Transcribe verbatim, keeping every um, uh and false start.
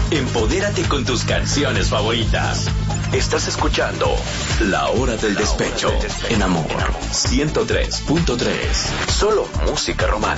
Empodérate con tus canciones favoritas. Estás escuchando La Hora del Despecho en Amor ciento tres punto tres. Solo música romántica.